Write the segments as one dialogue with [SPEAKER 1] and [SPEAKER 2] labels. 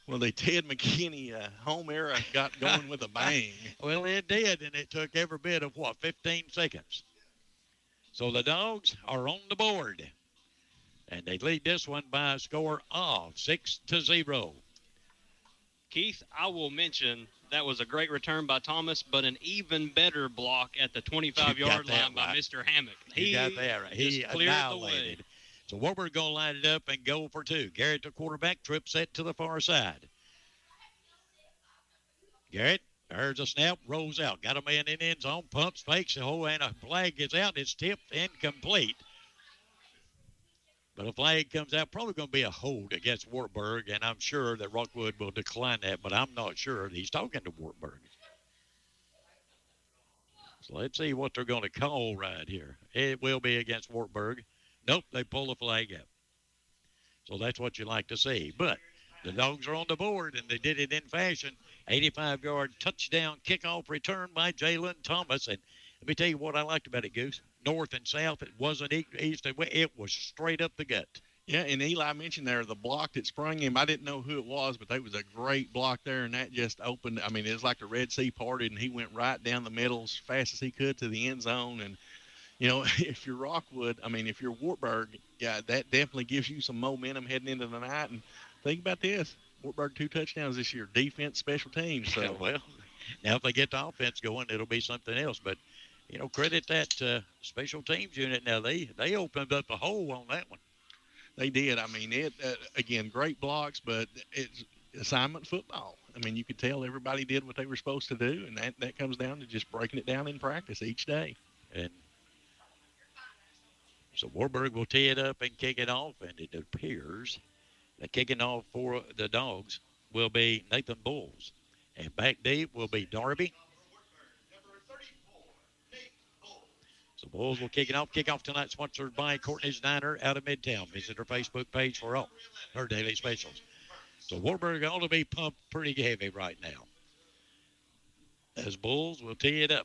[SPEAKER 1] Well, the Ted McKinney home era got going with a bang.
[SPEAKER 2] Well, it did, and it took every bit of, 15 seconds. So the Dogs are on the board, and they lead this one by a score of 6-0.
[SPEAKER 3] Keith, I will mention that was a great return by Thomas, but an even better block at the 25-yard line by Mr. Hammock.
[SPEAKER 2] He got that right. He annihilated. So Warburg going to line it up and go for two. Garrett, the quarterback, trip set to the far side. Garrett, there's a snap, rolls out. Got a man in end zone, pumps, fakes, and a flag is out. It's tipped incomplete. But a flag comes out, probably going to be a hold against Wartburg, and I'm sure that Rockwood will decline that, but I'm not sure. He's talking to Wartburg. So let's see what they're going to call right here. It will be against Wartburg. Nope, they pull the flag up. So that's what you like to see. But the Dogs are on the board, and they did it in fashion. 85-yard touchdown kickoff return by Jalen Thomas. And let me tell you what I liked about it, Goose. North and south, it wasn't east and west. It was straight up the gut.
[SPEAKER 1] Yeah, and Eli mentioned there the block that sprung him. I didn't know who it was, but that was a great block there, and that just opened. I mean, it was like the Red Sea parted, and he went right down the middle as fast as he could to the end zone. And, if you're Rockwood, if you're Wartburg, yeah, that definitely gives you some momentum heading into the night. And think about this. Wartburg 2 touchdowns this year, defense, special teams. So.
[SPEAKER 2] Well, now if they get the offense going, it'll be something else. But, credit that special teams unit. Now, they opened up a hole on that one.
[SPEAKER 1] They did. Again, great blocks, but it's assignment football. You could tell everybody did what they were supposed to do, and that comes down to just breaking it down in practice each day.
[SPEAKER 2] And so Warburg will tee it up and kick it off, and it appears that kicking off for the Dogs will be Nathan Bulls. And back deep will be Darby. So Bulls will kick it off. Kickoff tonight sponsored by Courtney's Diner out of Midtown. Visit her Facebook page for all her daily specials. So Warburg ought to be pumped pretty heavy right now. As Bulls will tee it up.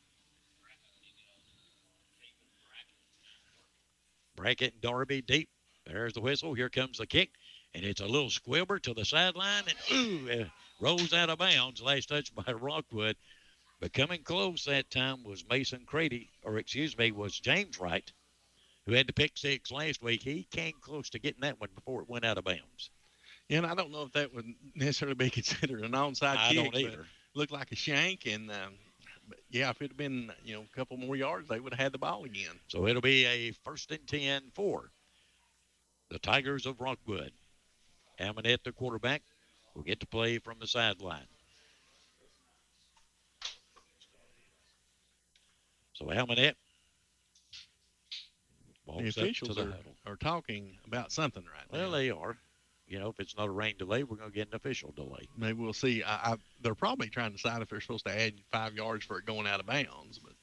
[SPEAKER 2] Brackett and Darby deep. There's the whistle. Here comes the kick. And it's a little squibber to the sideline. And, rolls out of bounds. Last touch by Rockwood. But coming close that time was Mason Crady, was James Wright, who had the pick six last week. He came close to getting that one before it went out of bounds.
[SPEAKER 1] Yeah, and I don't know if that would necessarily be considered an onside kick.
[SPEAKER 2] I don't either.
[SPEAKER 1] Looked like a shank, and but yeah, if it had been a couple more yards, they would have had the ball again.
[SPEAKER 2] So it'll be a 1st and 10 for the Tigers of Rockwood. Amonette, the quarterback, will get to play from the sideline. So Amonette.
[SPEAKER 1] The officials are talking about something right now.
[SPEAKER 2] Well, they are. If it's not a rain delay, we're going to get an official delay.
[SPEAKER 1] Maybe we'll see. They're probably trying to decide if they're supposed to add 5 yards for it going out of bounds. But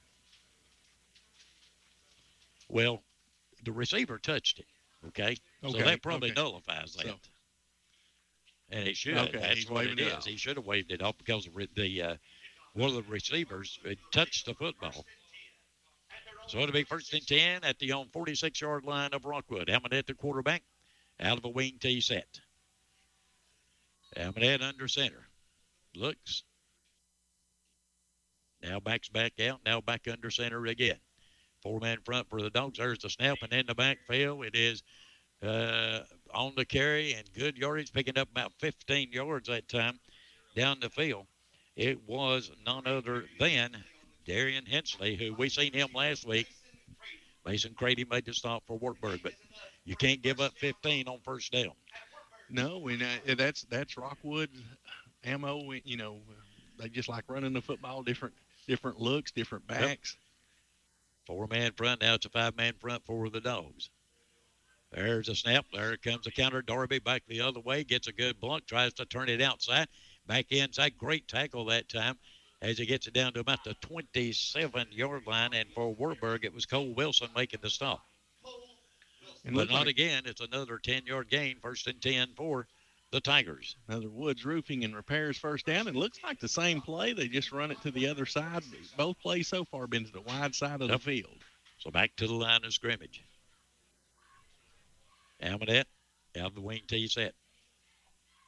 [SPEAKER 2] well, the receiver touched it. Okay. So that probably nullifies that. And it should.
[SPEAKER 1] Okay,
[SPEAKER 2] that's what it is. He should have waved it off because one of the receivers touched the football. So it'll be 1st and 10 at the 46-yard line of Rockwood. Amonette, the quarterback, out of a wing tee set. Amonette under center. Looks. Now backs back out. Now back under center again. 4-man front for the Dogs. There's the snap, and in the backfield it is on the carry and good yardage, picking up about 15 yards that time down the field. It was none other than Darian Hensley, who we seen him last week. Mason Crady made the stop for Wartburg, but you can't give up 15 on first down.
[SPEAKER 1] No, and that's Rockwood ammo. They just like running the football, different looks, different backs.
[SPEAKER 2] Yep. 4-man front. Now it's a 5-man front for the Dogs. There's a snap. There comes the counter. Darby back the other way. Gets a good block. Tries to turn it outside. Back inside. Great tackle that time as he gets it down to about the 27-yard line. And for Wartburg, it was Cole Wilson making the stop. But not again. It's another 10-yard gain. 1st and 10 for the Tigers.
[SPEAKER 1] Another Woods Roofing and Repairs first down. It looks like the same play. They just run it to the other side. Both plays so far been to the wide side of the field.
[SPEAKER 2] So back to the line of scrimmage. Amonette out of the wing tee set.